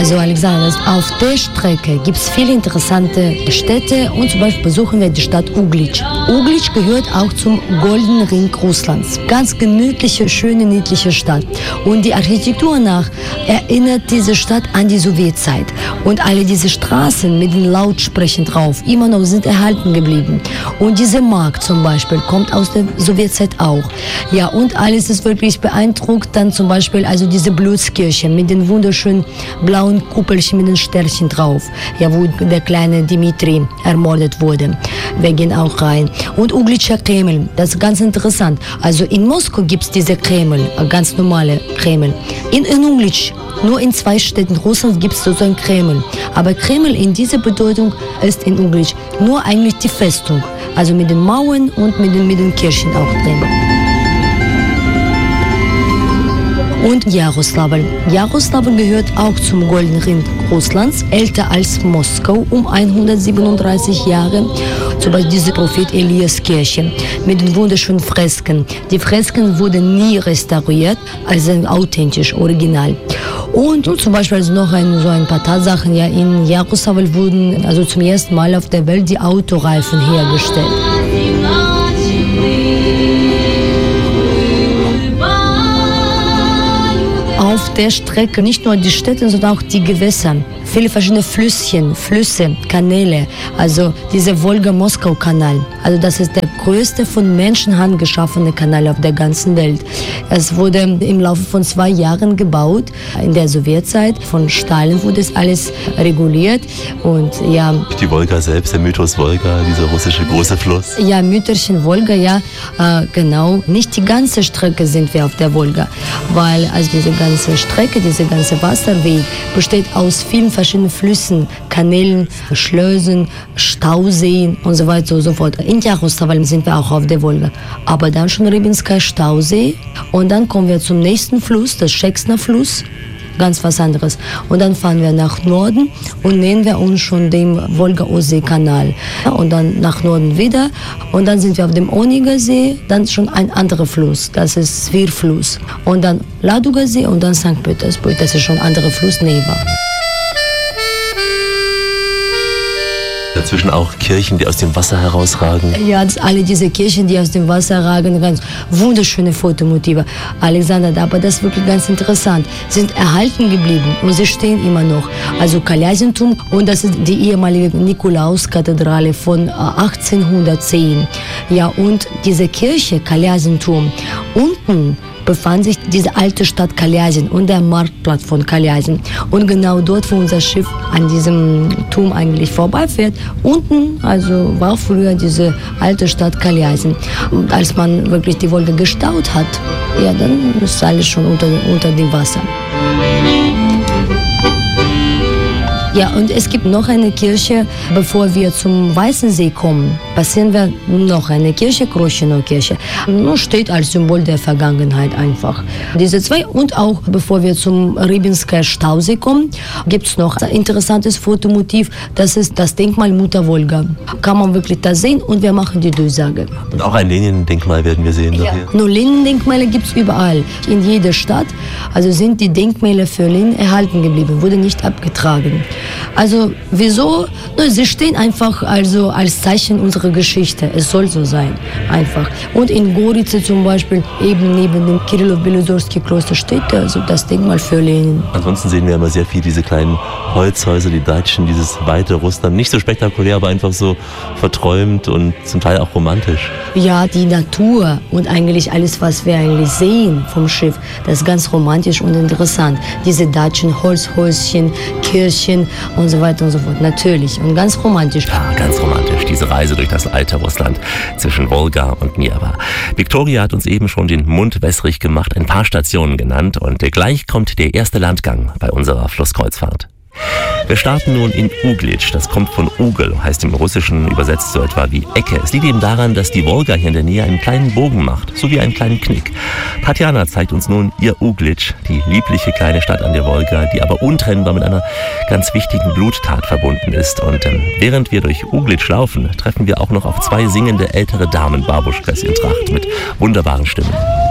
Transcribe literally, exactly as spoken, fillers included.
Also Alexander, auf der Strecke gibt es viele interessante Städte und zum Beispiel besuchen wir die Stadt Uglitsch. Uglitsch gehört auch zum Goldenen Ring Russlands. Ganz gemütliche, schöne, niedliche Stadt. Und die Architektur nach erinnert diese Stadt an die Sowjetzeit. Und alle diese Straßen mit den Lautsprechern drauf immer noch sind erhalten geblieben. Und dieser Markt zum Beispiel kommt aus der Sowjetzeit auch. Ja, und alles ist wirklich beeindruckt. Dann zum Beispiel also diese Blutskirche mit den wunderschönen blauen Kuppelchen mit den Sternchen drauf. Ja, wo der kleine Dimitri ermordet wurde. Wir gehen auch rein. Und Uglitscher Kreml, das ist ganz interessant. Also in Moskau gibt es diese Kreml, ganz normale Kreml. In, in Uglitsch, nur in zwei Städten Russlands gibt es so einen Kreml. Aber Kreml in dieser Bedeutung ist in Uglitsch nur eigentlich die Festung. Also mit den Mauern und mit den, mit den Kirchen auch drin. Und Jaroslawl. Jaroslawl gehört auch zum Goldenen Ring Russlands, älter als Moskau, um hundertsiebenunddreißig Jahre. Zum Beispiel diese Prophet Elias Kirche mit den wunderschönen Fresken. Die Fresken wurden nie restauriert, also authentisch, original. Und, und zum Beispiel also noch ein, so ein paar Tatsachen, ja, in Jaroslawl wurden also zum ersten Mal auf der Welt die Autoreifen hergestellt. Auf der Strecke nicht nur die Städte, sondern auch die Gewässer. Viele verschiedene Flüsschen, Flüsse, Kanäle, also dieser Wolga-Moskau-Kanal. Also das ist der größte von Menschenhand geschaffene Kanal auf der ganzen Welt. Es wurde im Laufe von zwei Jahren gebaut, in der Sowjetzeit. Von Stalin wurde es alles reguliert. Und ja, die Wolga selbst, der Mythos Wolga, dieser russische große Fluss. Ja, Mütterchen Wolga, ja, äh, genau. Nicht die ganze Strecke sind wir auf der Wolga, weil also diese ganze Strecke, dieser ganze Wasserweg besteht aus vielen verschiedenen Flüssen, Kanälen, Schleusen, Stauseen und so weiter und so fort. In Jaroslawl sind wir auch auf der Wolga. Aber dann schon Rybinsker Stausee und dann kommen wir zum nächsten Fluss, das Schexner Fluss. Ganz was anderes. Und dann fahren wir nach Norden und nähern wir uns schon dem Wolga-Ostsee-Kanal. Und dann nach Norden wieder. Und dann sind wir auf dem Oniger See, dann schon ein anderer Fluss, das ist Svir-Fluss. Und dann Ladoga See und dann Sankt Petersburg, das ist schon ein anderer Fluss, Neva. Dazwischen auch Kirchen, die aus dem Wasser herausragen. Ja, das, alle diese Kirchen, die aus dem Wasser ragen, ganz wunderschöne Fotomotive. Alexander, aber das ist wirklich ganz interessant. Sind erhalten geblieben und sie stehen immer noch. Also Kaljasintum und das ist die ehemalige Nikolauskathedrale von achtzehnhundertzehn. Ja, und diese Kirche, Kaljasintum, unten befand sich diese alte Stadt Kaljasin und der Marktplatz von Kaljasin. Und genau dort, wo unser Schiff an diesem Turm eigentlich vorbeifährt, unten also war früher diese alte Stadt Kaljasin. Und als man wirklich die Wolga gestaut hat, ja, dann ist alles schon unter, unter dem Wasser. Ja, und es gibt noch eine Kirche, bevor wir zum Weißen See kommen, passieren wir noch eine Kirche, Kroschino-Kirche. Nur steht als Symbol der Vergangenheit einfach. Diese zwei und auch bevor wir zum Rybinsker Stausee kommen, gibt es noch ein interessantes Fotomotiv, das ist das Denkmal Mutter Wolga. Kann man wirklich das sehen und wir machen die Durchsage. Und auch ein Lenin-Denkmal werden wir sehen. Ja. Nur Lenin-Denkmäler gibt es überall, in jeder Stadt. Also sind die Denkmäler für Lenin erhalten geblieben, wurde nicht abgetragen. Also wieso? Na, sie stehen einfach also als Zeichen unserer Geschichte. Es soll so sein, einfach. Und in Gorice zum Beispiel, eben neben dem Kirillow-Belosorski-Kloster steht also das Denkmal für Lenin. Ansonsten sehen wir immer sehr viel diese kleinen Holzhäuser, die Datschen, dieses weite Russland. Nicht so spektakulär, aber einfach so verträumt und zum Teil auch romantisch. Ja, die Natur und eigentlich alles, was wir eigentlich sehen vom Schiff, das ist ganz romantisch und interessant. Diese Datschen, Holzhäuschen, Kirchen und so weiter und so fort. Natürlich und ganz romantisch. Ja, ganz romantisch. Diese Reise durch das alte Russland zwischen Wolga und Neva. Viktoria hat uns eben schon den Mund wässrig gemacht, ein paar Stationen genannt und gleich kommt der erste Landgang bei unserer Flusskreuzfahrt. Wir starten nun in Uglitsch. Das kommt von Ugel, heißt im Russischen übersetzt so etwa wie Ecke. Es liegt eben daran, dass die Wolga hier in der Nähe einen kleinen Bogen macht, so wie einen kleinen Knick. Tatjana zeigt uns nun ihr Uglitsch, die liebliche kleine Stadt an der Wolga, die aber untrennbar mit einer ganz wichtigen Bluttat verbunden ist. Und ähm, während wir durch Uglitsch laufen, treffen wir auch noch auf zwei singende ältere Damen, Babuschkas in Tracht mit wunderbaren Stimmen.